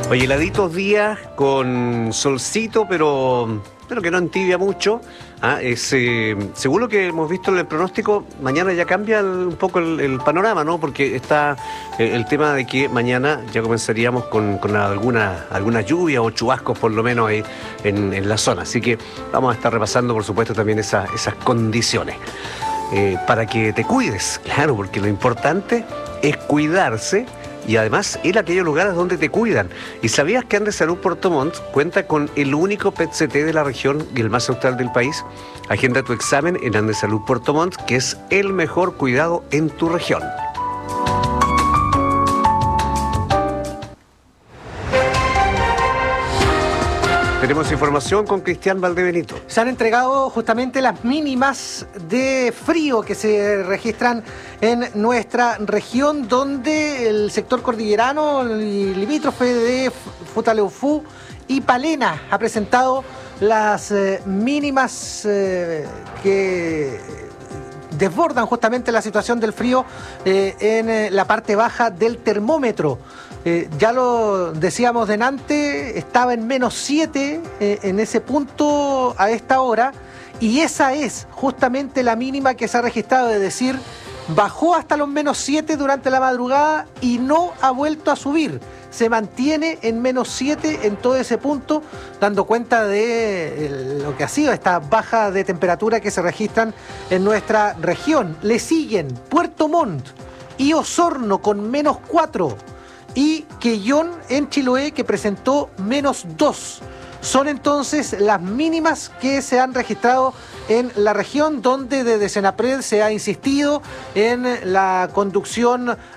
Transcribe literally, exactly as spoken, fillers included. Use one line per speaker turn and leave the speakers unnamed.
Oye, heladitos días con solcito, pero, pero que no entibia mucho. Ah, es, eh, según lo que hemos visto en el pronóstico, mañana ya cambia el- un poco el, el panorama, ¿no? Porque está eh, el tema de que mañana ya comenzaríamos con, con alguna, alguna lluvia o chubascos por lo menos ahí en, en la zona. Así que vamos a estar repasando, por supuesto, también esa- esas condiciones. Eh, para que te cuides, claro, porque lo importante es cuidarse y además ir a aquellos lugares donde te cuidan. ¿Y sabías que Andes Salud Puerto Montt cuenta con el único P E T C T de la región y el más austral del país? Agenda tu examen en Andes Salud Puerto Montt, que es el mejor cuidado en tu región. Tenemos información con Cristian Valdebenito.
Se han entregado justamente las mínimas de frío que se registran en nuestra región, donde el sector cordillerano y limítrofe de Futaleufú y Palena ha presentado las eh, mínimas eh, que desbordan justamente la situación del frío eh, en eh, la parte baja del termómetro. Eh, ya lo decíamos delante, estaba en menos siete eh, en ese punto a esta hora, y esa es justamente la mínima que se ha registrado, es decir, bajó hasta los menos siete durante la madrugada y no ha vuelto a subir. Se mantiene en menos siete en todo ese punto, dando cuenta de eh, lo que ha sido esta baja de temperatura que se registran en nuestra región. Le siguen Puerto Montt y Osorno con menos cuatro. Y Quellón en Chiloé, que presentó menos dos. Son entonces las mínimas que se han registrado en la región, donde desde Senapred se ha insistido en la conducción